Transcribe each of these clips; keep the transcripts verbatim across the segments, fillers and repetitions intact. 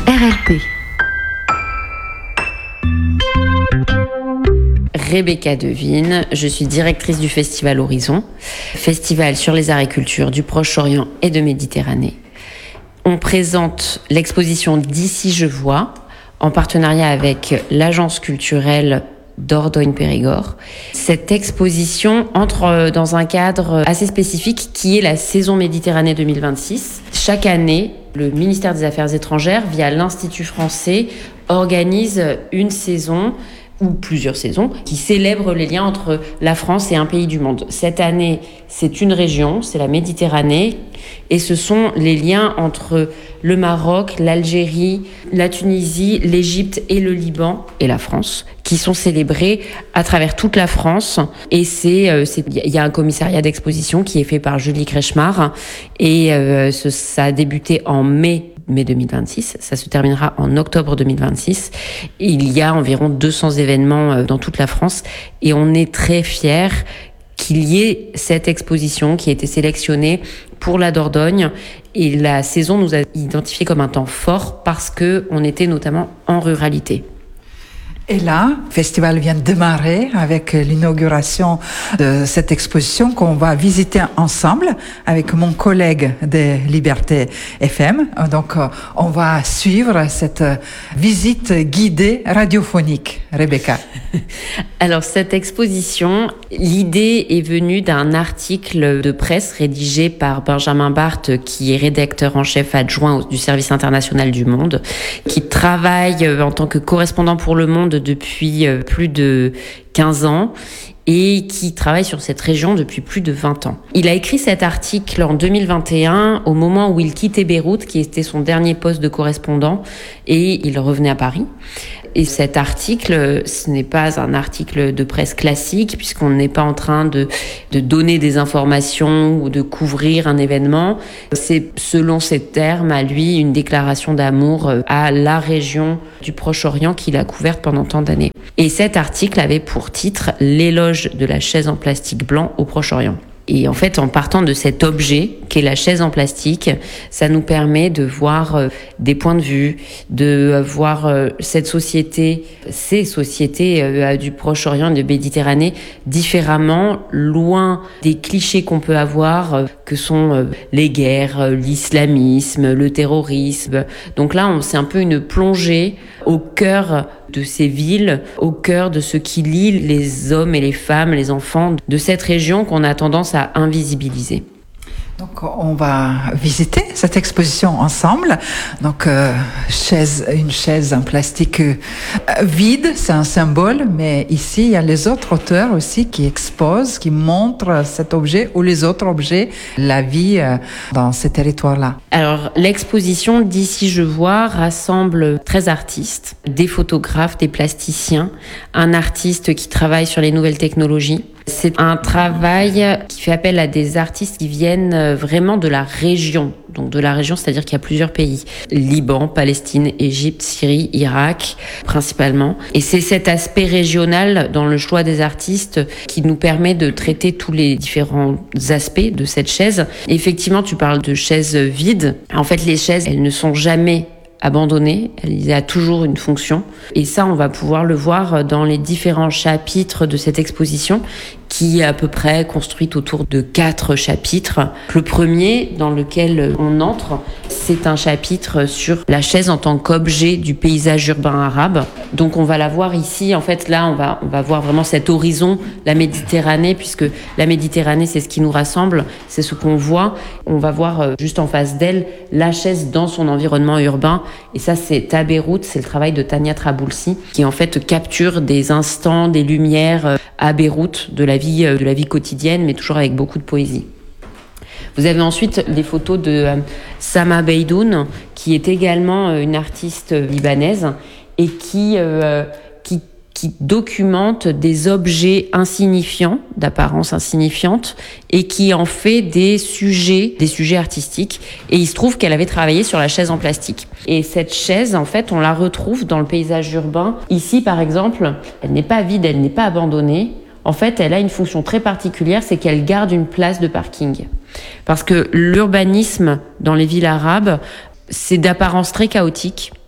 R L P. Rebecca Devine, je suis directrice du Festival Horizon, festival sur les arts et cultures du Proche-Orient et de Méditerranée. On présente l'exposition D'ici je vois, en partenariat avec l'agence culturelle Dordogne-Périgord. Cette exposition entre dans un cadre assez spécifique qui est la saison Méditerranée deux mille vingt-six. Chaque année, le ministère des Affaires étrangères, via l'Institut français, organise une saison ou plusieurs saisons, qui célèbrent les liens entre la France et un pays du monde. Cette année, c'est une région, c'est la Méditerranée, et ce sont les liens entre le Maroc, l'Algérie, la Tunisie, l'Égypte et le Liban, et la France, qui sont célébrés à travers toute la France. Et c'est, c'est, il y a un commissariat d'exposition qui est fait par Julie Kretschmar, et euh, ce, ça a débuté en mai mai deux mille vingt-six, ça se terminera en octobre deux mille vingt-six. Et il y a environ deux cents événements dans toute la France et on est très fiers qu'il y ait cette exposition qui a été sélectionnée pour la Dordogne. Et la saison nous a identifié comme un temps fort parce que on était notamment en ruralité. Et là, le festival vient de démarrer avec l'inauguration de cette exposition qu'on va visiter ensemble avec mon collègue de Liberté F M. Donc, on va suivre cette visite guidée radiophonique. Rebecca. Alors, cette exposition, l'idée est venue d'un article de presse rédigé par Benjamin Barthes, qui est rédacteur en chef adjoint du service international du Monde, qui travaille en tant que correspondant pour Le Monde depuis plus de quinze ans et qui travaille sur cette région depuis plus de vingt ans. Il a écrit cet article en deux mille vingt et un au moment où il quittait Beyrouth, qui était son dernier poste de correspondant, et il revenait à Paris. Et cet article, ce n'est pas un article de presse classique, puisqu'on n'est pas en train de, de donner des informations ou de couvrir un événement. C'est, selon ses termes, à lui, une déclaration d'amour à la région du Proche-Orient qu'il a couverte pendant tant d'années. Et cet article avait pour titre « L'éloge de la chaise en plastique blanc au Proche-Orient ». Et en fait, en partant de cet objet qu'est la chaise en plastique, ça nous permet de voir euh, des points de vue, de voir euh, cette société, ces sociétés euh, du Proche-Orient et de Méditerranée différemment, loin des clichés qu'on peut avoir, euh, que sont euh, les guerres, euh, l'islamisme, le terrorisme. Donc là, on, c'est un peu une plongée au cœur de ces villes, au cœur de ce qui lie les hommes et les femmes, les enfants de cette région qu'on a tendance à invisibiliser. Donc, on va visiter cette exposition ensemble. Donc, euh, chaise, une chaise en plastique euh, vide, c'est un symbole, mais ici, il y a les autres auteurs aussi qui exposent, qui montrent cet objet ou les autres objets, la vie euh, dans ces territoires-là. Alors, l'exposition D'ici je vois rassemble treize artistes, des photographes, des plasticiens, un artiste qui travaille sur les nouvelles technologies. C'est un travail qui fait appel à des artistes qui viennent vraiment de la région. Donc de la région, c'est-à-dire qu'il y a plusieurs pays. Liban, Palestine, Égypte, Syrie, Irak, principalement. Et c'est cet aspect régional dans le choix des artistes qui nous permet de traiter tous les différents aspects de cette chaise. Et effectivement, tu parles de chaises vides. En fait, les chaises, elles ne sont jamais abandonnée, il y a toujours une fonction. Et ça, on va pouvoir le voir dans les différents chapitres de cette exposition qui est à peu près construite autour de quatre chapitres. Le premier, dans lequel on entre, c'est un chapitre sur la chaise en tant qu'objet du paysage urbain arabe. Donc on va la voir ici, en fait là on va, on va voir vraiment cet horizon, la Méditerranée, puisque la Méditerranée c'est ce qui nous rassemble, c'est ce qu'on voit. On va voir juste en face d'elle la chaise dans son environnement urbain, et ça c'est à Beyrouth, c'est le travail de Tania Traboulsi, qui en fait capture des instants, des lumières à Beyrouth, de la vie, de la vie quotidienne, mais toujours avec beaucoup de poésie. Vous avez ensuite les photos de euh, Sama Beydoun, qui est également euh, une artiste libanaise et qui, euh, qui, qui documente des objets insignifiants, d'apparence insignifiante, et qui en fait des sujets, des sujets artistiques. Et il se trouve qu'elle avait travaillé sur la chaise en plastique. Et cette chaise, en fait, on la retrouve dans le paysage urbain. Ici, par exemple, elle n'est pas vide, elle n'est pas abandonnée. En fait, elle a une fonction très particulière, c'est qu'elle garde une place de parking. Parce que l'urbanisme dans les villes arabes, c'est d'apparence très chaotique.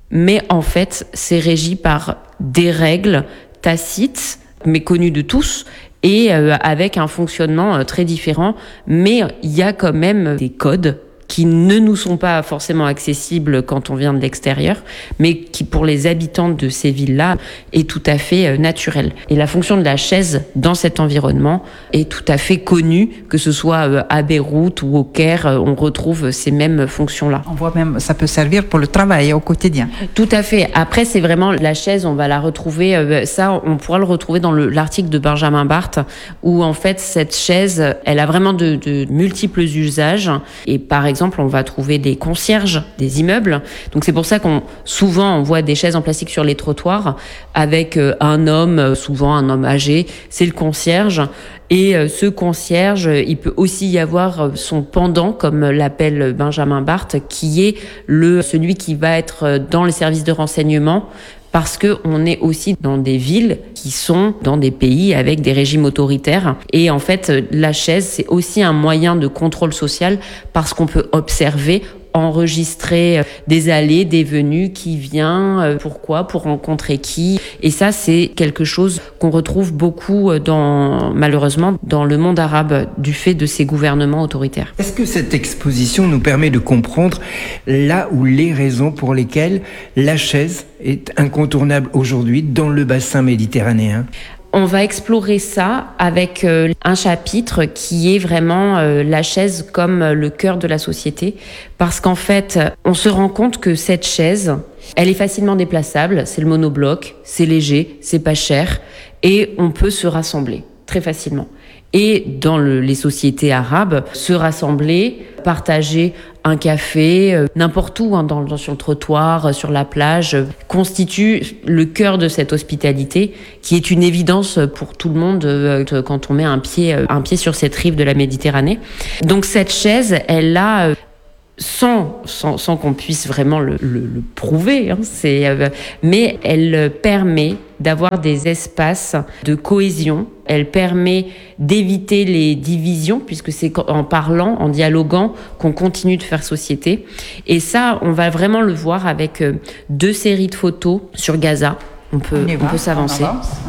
mais en fait, c'est régi par des règles tacites, mais connues de tous, et euh, avec un fonctionnement euh, très différent. Mais il y a quand même des codes qui ne nous sont pas forcément accessibles quand on vient de l'extérieur, mais qui, pour les habitants de ces villes-là, est tout à fait euh, naturel. Et la fonction de la chaise dans cet environnement est tout à fait connue, que ce soit euh, à Beyrouth ou au Caire, euh, on retrouve ces mêmes fonctions-là. On voit même, ça peut servir pour le travail au quotidien. Tout à fait. Après, c'est vraiment la chaise, on va la retrouver, euh, ça, on pourra le retrouver dans le, l'article de Benjamin Barthes, où en fait, cette chaise, elle a vraiment de, de multiples usages. Et par exemple, on va trouver des concierges des immeubles. Donc c'est pour ça qu'on souvent on voit des chaises en plastique sur les trottoirs avec un homme, souvent un homme âgé, c'est le concierge. Et ce concierge, il peut aussi y avoir son pendant, comme l'appelle Benjamin Barthes, qui est le celui qui va être dans les services de renseignement. Parce que on est aussi dans des villes qui sont dans des pays avec des régimes autoritaires. Et en fait, la chaise, c'est aussi un moyen de contrôle social parce qu'on peut observer, enregistrer des allées, des venues, qui vient, pourquoi, pour rencontrer qui. Et ça, c'est quelque chose qu'on retrouve beaucoup dans, malheureusement, dans le monde arabe, du fait de ces gouvernements autoritaires. Est-ce que cette exposition nous permet de comprendre là où les raisons pour lesquelles la chaise est incontournable aujourd'hui dans le bassin méditerranéen ? On va explorer ça avec euh, un chapitre qui est vraiment euh, la chaise comme euh, le cœur de la société, parce qu'en fait, on se rend compte que cette chaise, elle est facilement déplaçable, c'est le monobloc, c'est léger, c'est pas cher, et on peut se rassembler très facilement. Et dans le, les sociétés arabes, se rassembler, partager un café, euh, n'importe où, hein, dans, dans, sur le trottoir, euh, sur la plage, euh, constitue le cœur de cette hospitalité qui est une évidence pour tout le monde euh, quand on met un pied, euh, un pied sur cette rive de la Méditerranée. Donc cette chaise, elle a... Euh, Sans, sans, sans qu'on puisse vraiment le, le, le prouver, hein, c'est, euh, mais elle permet d'avoir des espaces de cohésion. Elle permet d'éviter les divisions, puisque c'est en parlant, en dialoguant, qu'on continue de faire société. Et ça, on va vraiment le voir avec euh, deux séries de photos sur Gaza. On peut, on, on peut s'avancer.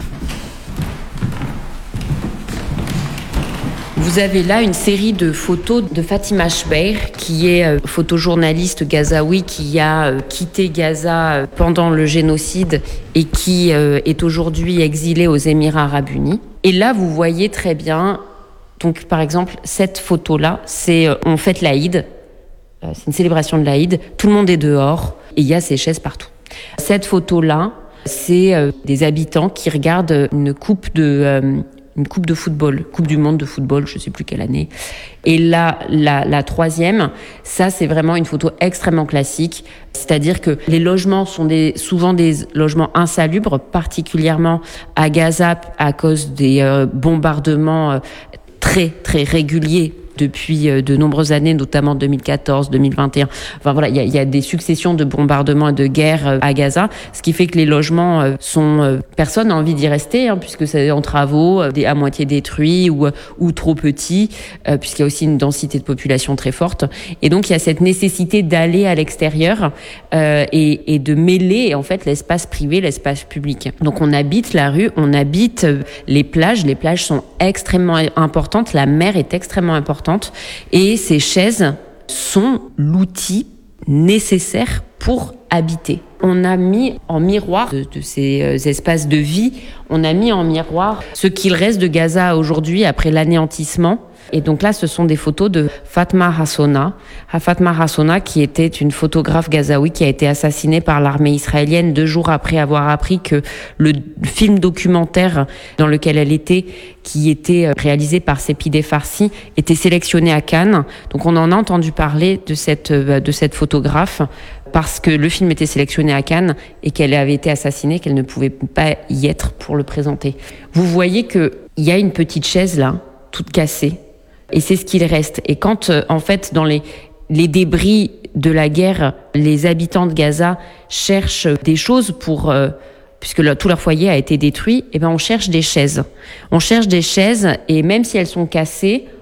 Vous avez là une série de photos de Fatima Chbeir, qui est euh, photojournaliste gazaoui, qui a euh, quitté Gaza euh, pendant le génocide et qui euh, est aujourd'hui exilée aux Émirats arabes unis. Et là, vous voyez très bien, donc par exemple, cette photo-là, c'est euh, on fête l'Aïd, euh, c'est une célébration de l'Aïd, tout le monde est dehors et il y a ces chaises partout. Cette photo-là, c'est euh, des habitants qui regardent une coupe de... Euh, une coupe de football, coupe du monde de football, je sais plus quelle année. Et là, la, la troisième, ça c'est vraiment une photo extrêmement classique, c'est-à-dire que les logements sont des, souvent des logements insalubres, particulièrement à Gaza à cause des euh, bombardements euh, très très réguliers depuis de nombreuses années, notamment deux mille quatorze, deux mille vingt et un. Enfin voilà, il y a, y a des successions de bombardements et de guerres à Gaza, ce qui fait que les logements sont... Personne n'a envie d'y rester, hein, puisque c'est en travaux, à moitié détruits ou, ou trop petits, euh, puisqu'il y a aussi une densité de population très forte. Et donc, il y a cette nécessité d'aller à l'extérieur euh, et, et de mêler, en fait, l'espace privé, l'espace public. Donc, on habite la rue, on habite les plages. Les plages sont extrêmement importantes. La mer est extrêmement importante. Et ces chaises sont l'outil nécessaire pour habiter. On a mis en miroir de, de ces espaces de vie, on a mis en miroir ce qu'il reste de Gaza aujourd'hui après l'anéantissement. Et donc là, ce sont des photos de Fatma Hassouna. Fatma Hassouna, qui était une photographe gazaoui qui a été assassinée par l'armée israélienne deux jours après avoir appris que le film documentaire dans lequel elle était, qui était réalisé par Sepideh Farsi, était sélectionné à Cannes. Donc on en a entendu parler de cette, de cette photographe parce que le film était sélectionné à Cannes et qu'elle avait été assassinée, qu'elle ne pouvait pas y être pour le présenter. Vous voyez qu'il y a une petite chaise là, toute cassée. Et c'est ce qu'il reste. Et quand, euh, en fait, dans les, les débris de la guerre, les habitants de Gaza cherchent des choses pour... Euh, puisque le, tout leur foyer a été détruit, eh ben on cherche des chaises. On cherche des chaises et même si elles sont cassées,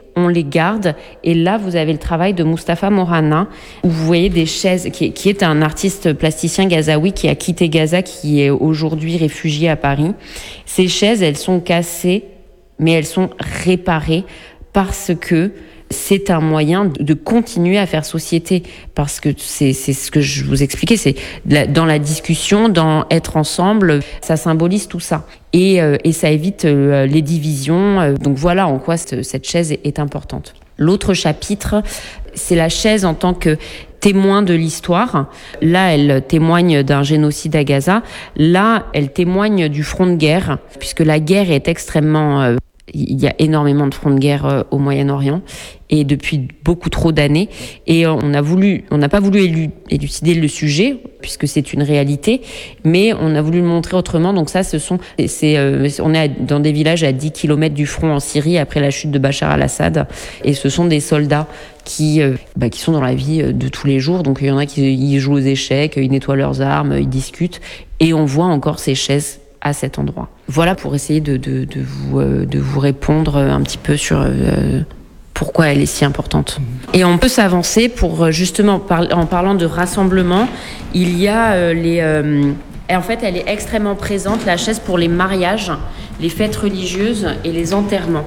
on les garde. Et là, vous avez le travail de Mustapha Morana, où vous voyez des chaises, qui est, qui est un artiste plasticien gazaoui qui a quitté Gaza, qui est aujourd'hui réfugié à Paris. Ces chaises, elles sont cassées, mais elles sont réparées parce que c'est un moyen de continuer à faire société, parce que c'est, c'est ce que je vous expliquais, c'est dans la discussion, dans être ensemble, ça symbolise tout ça. Et, euh, et ça évite euh, les divisions. Donc voilà en quoi cette, cette chaise est, est importante. L'autre chapitre, c'est la chaise en tant que témoin de l'histoire. Là, elle témoigne d'un génocide à Gaza. Là, elle témoigne du front de guerre, puisque la guerre est extrêmement... Euh, il y a énormément de fronts de guerre euh, au Moyen-Orient, et depuis beaucoup trop d'années. Et on a voulu, on n'a pas voulu élu, élucider le sujet, puisque c'est une réalité, mais on a voulu le montrer autrement. Donc ça, ce sont, c'est, euh, on est dans des villages à dix kilomètres du front en Syrie après la chute de Bachar al-Assad, et ce sont des soldats qui, euh, bah, qui sont dans la vie de tous les jours. Donc il y en a qui ils jouent aux échecs, ils nettoient leurs armes, ils discutent, et on voit encore ces chaises à cet endroit. Voilà pour essayer de, de, de, vous, euh, de vous répondre un petit peu sur euh, pourquoi elle est si importante. Et on peut s'avancer pour justement, par, en parlant de rassemblement, il y a euh, les... Euh, et en fait, elle est extrêmement présente, la chaise, pour les mariages, les fêtes religieuses et les enterrements.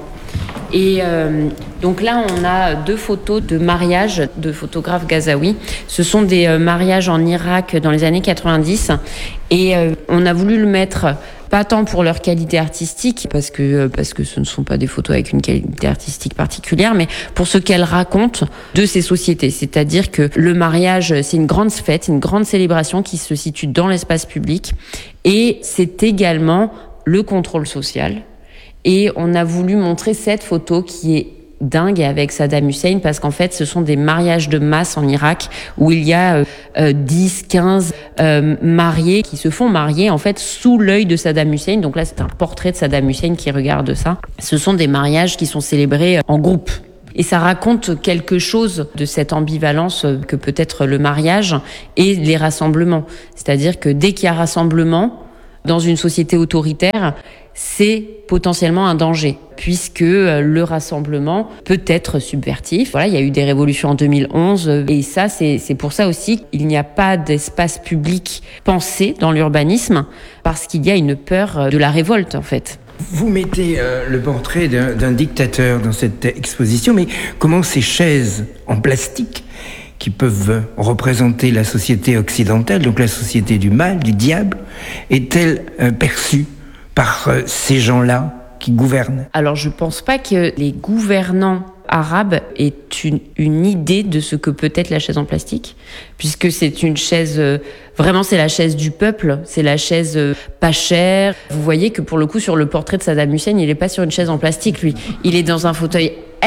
Et euh, donc là, on a deux photos de mariage de photographes gazaouis. Ce sont des euh, mariages en Irak dans les années quatre-vingt-dix. Et euh, on a voulu le mettre, pas tant pour leur qualité artistique, parce que, euh, parce que ce ne sont pas des photos avec une qualité artistique particulière, mais pour ce qu'elles racontent de ces sociétés. C'est-à-dire que le mariage, c'est une grande fête, une grande célébration qui se situe dans l'espace public. Et c'est également le contrôle social. Et on a voulu montrer cette photo qui est dingue avec Saddam Hussein, parce qu'en fait, ce sont des mariages de masse en Irak où il y a euh, dix, quinze euh, mariés qui se font marier en fait sous l'œil de Saddam Hussein. Donc là, c'est un portrait de Saddam Hussein qui regarde ça. Ce sont des mariages qui sont célébrés en groupe. Et ça raconte quelque chose de cette ambivalence que peut être le mariage et les rassemblements. C'est-à-dire que dès qu'il y a rassemblement dans une société autoritaire, c'est potentiellement un danger, puisque le rassemblement peut être subversif. Voilà, il y a eu des révolutions en deux mille onze, et ça, c'est, c'est pour ça aussi qu'il n'y a pas d'espace public pensé dans l'urbanisme, parce qu'il y a une peur de la révolte, en fait. Vous mettez euh, le portrait d'un, d'un dictateur dans cette exposition, mais comment ces chaises en plastique, qui peuvent représenter la société occidentale, donc la société du mal, du diable, est-elle euh, perçue par euh, ces gens-là qui gouvernent? Alors, je pense pas que les gouvernants arabes aient une, une idée de ce que peut être la chaise en plastique, puisque c'est une chaise, euh, vraiment c'est la chaise du peuple, c'est la chaise euh, pas chère. Vous voyez que pour le coup, sur le portrait de Saddam Hussein, il est pas sur une chaise en plastique, lui. Il est dans un fauteuil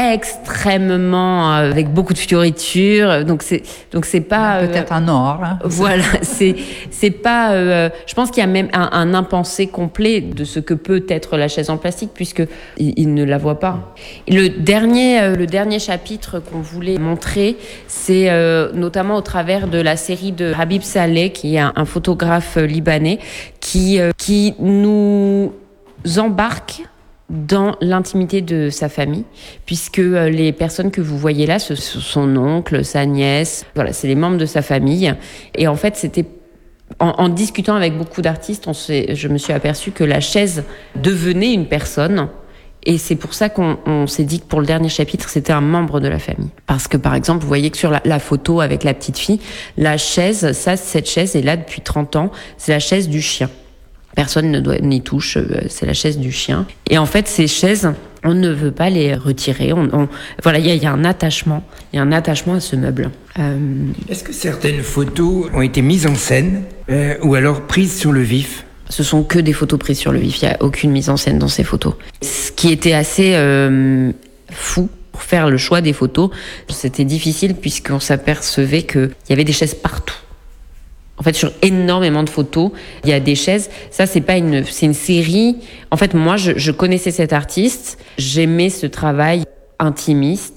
extrêmement euh, avec beaucoup de fioritures, donc c'est donc c'est pas euh, peut-être un or. Hein. Voilà, c'est c'est pas. Euh, je pense qu'il y a même un, un impensé complet de ce que peut être la chaise en plastique, puisque il, il ne la voit pas. Le dernier euh, le dernier chapitre qu'on voulait montrer, c'est euh, notamment au travers de la série de Habib Saleh, qui est un, un photographe libanais, qui euh, qui nous embarque dans l'intimité de sa famille, puisque les personnes que vous voyez là, ce sont son oncle, sa nièce, voilà, c'est les membres de sa famille. Et en fait, c'était en, en discutant avec beaucoup d'artistes, on s'est, je me suis aperçue que la chaise devenait une personne. Et c'est pour ça qu'on on s'est dit que pour le dernier chapitre, c'était un membre de la famille. Parce que, par exemple, vous voyez que sur la, la photo avec la petite fille, la chaise, ça, cette chaise est là depuis trente ans, c'est la chaise du chien. Personne ne doit, n'y touche, c'est la chaise du chien. Et en fait, ces chaises, on ne veut pas les retirer. On, on, voilà, il y, y a un attachement, il y a un attachement à ce meuble. Euh... Est-ce que certaines photos ont été mises en scène euh, ou alors prises sur le vif? Ce sont que des photos prises sur le vif. Il n'y a aucune mise en scène dans ces photos. Ce qui était assez euh, fou pour faire le choix des photos, c'était difficile puisqu'on s'apercevait qu'il y avait des chaises partout. En fait, sur énormément de photos, il y a des chaises. Ça, c'est pas une, c'est une série. En fait, moi, je, je connaissais cet artiste. J'aimais ce travail intimiste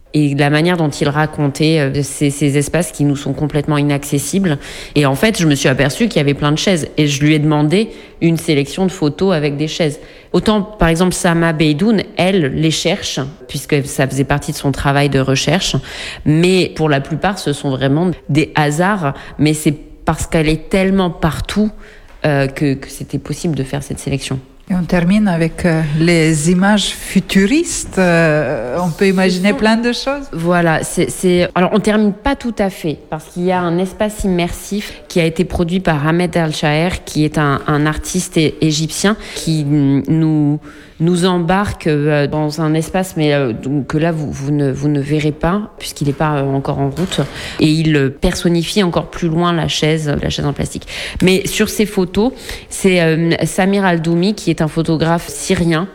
et la manière dont il racontait ces, ces espaces qui nous sont complètement inaccessibles. Et en fait, je me suis aperçue qu'il y avait plein de chaises et je lui ai demandé une sélection de photos avec des chaises. Autant, par exemple, Sama Beydoun, elle les cherche, puisque ça faisait partie de son travail de recherche. Mais pour la plupart, ce sont vraiment des hasards. Mais c'est parce qu'elle est tellement partout euh, que, que c'était possible de faire cette sélection. Et on termine avec euh, les images futuristes. Euh, on peut imaginer plein de choses. Voilà, c'est, c'est... Alors, on termine pas tout à fait, parce qu'il y a un espace immersif qui a été produit par Ahmed El-Shaher, qui est un, un artiste é- égyptien, qui nous, nous embarque euh, dans un espace, mais euh, donc, que là, vous, vous, ne, vous ne verrez pas, puisqu'il n'est pas euh, encore en route. Et il personnifie encore plus loin la chaise, la chaise en plastique. Mais sur ces photos, c'est euh, Samir Al-Doumi, qui est un photographe syrien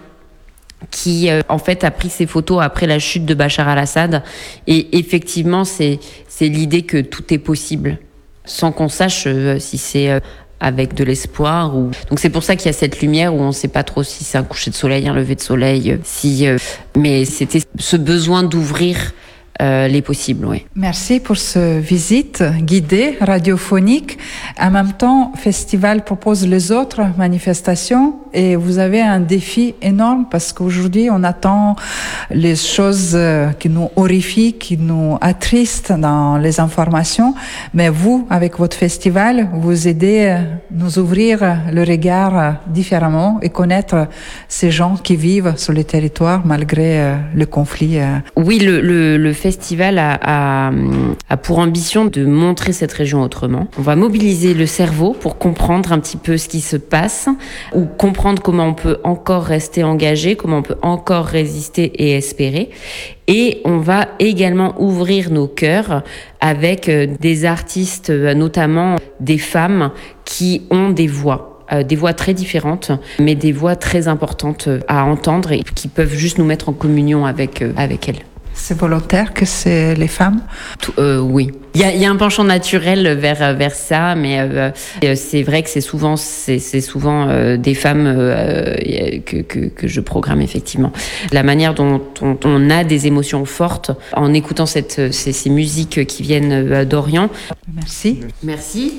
qui euh, en fait a pris ces photos après la chute de Bachar al-Assad, et effectivement c'est c'est l'idée que tout est possible sans qu'on sache euh, si c'est euh, avec de l'espoir ou donc c'est pour ça qu'il y a cette lumière où on ne sait pas trop si c'est un coucher de soleil, un lever de soleil, si euh, mais c'était ce besoin d'ouvrir Euh, les possibles, oui. Merci pour cette visite guidée, radiophonique. En même temps, Festival propose les autres manifestations et vous avez un défi énorme parce qu'aujourd'hui, on attend les choses qui nous horrifient, qui nous attristent dans les informations. Mais vous, avec votre festival, vous aidez à nous ouvrir le regard différemment et connaître ces gens qui vivent sur les territoires malgré le conflit. Oui, le, le, le festival a, a, a pour ambition de montrer cette région autrement. On va mobiliser le cerveau pour comprendre un petit peu ce qui se passe ou comprendre comment on peut encore rester engagé, comment on peut encore résister et espérer. Et on va également ouvrir nos cœurs avec des artistes, notamment des femmes qui ont des voix. Euh, des voix très différentes, mais des voix très importantes à entendre et qui peuvent juste nous mettre en communion avec, euh, avec elles. C'est volontaire que c'est les femmes? Tout, euh, oui. Il y a, il y a un penchant naturel vers, vers ça, mais euh, c'est vrai que c'est souvent, c'est, c'est souvent euh, des femmes euh, que, que, que je programme effectivement. La manière dont on, on a des émotions fortes en écoutant cette, ces, ces musiques qui viennent d'Orient. Merci. Merci.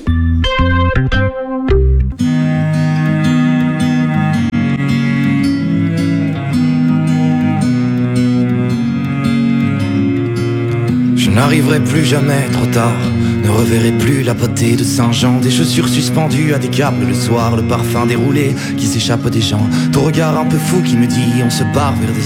Je n'arriverai plus jamais trop tard, ne reverrai plus la potée de Saint-Jean, des chaussures suspendues à des câbles le soir, le parfum déroulé qui s'échappe des gens, ton regard un peu fou qui me dit on se barre vers des